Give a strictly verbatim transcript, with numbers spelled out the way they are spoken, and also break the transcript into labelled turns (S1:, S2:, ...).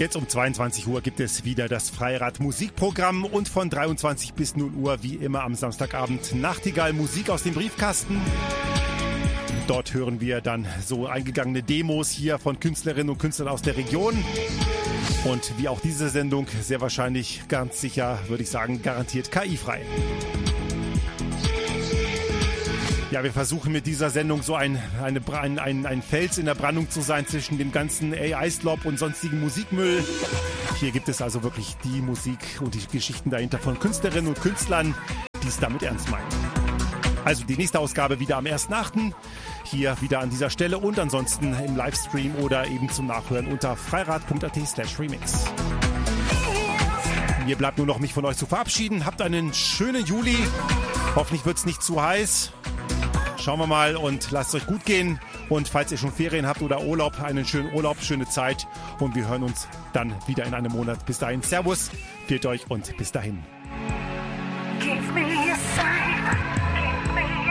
S1: Jetzt um zweiundzwanzig Uhr gibt es wieder das Freirad-Musikprogramm und von dreiundzwanzig bis null Uhr wie immer am Samstagabend Nachtigall Musik aus dem Briefkasten. Dort hören wir dann so eingegangene Demos hier von Künstlerinnen und Künstlern aus der Region. Und wie auch diese Sendung, sehr wahrscheinlich, ganz sicher, würde ich sagen, garantiert K I-frei. Ja, wir versuchen mit dieser Sendung so ein, eine, ein, ein, ein Fels in der Brandung zu sein zwischen dem ganzen A I-Slop und sonstigen Musikmüll. Hier gibt es also wirklich die Musik und die Geschichten dahinter von Künstlerinnen und Künstlern, die es damit ernst meinen. Also die nächste Ausgabe wieder am ersten achten Hier wieder an dieser Stelle und ansonsten im Livestream oder eben zum Nachhören unter freirad.at slash remix. Mir bleibt nur noch, mich von euch zu verabschieden. Habt einen schönen Juli. Hoffentlich wird es nicht zu heiß. Schauen wir mal und lasst es euch gut gehen. Und falls ihr schon Ferien habt oder Urlaub, einen schönen Urlaub, schöne Zeit. Und wir hören uns dann wieder in einem Monat. Bis dahin, Servus, pfiat euch und bis dahin.
S2: Give me a sign.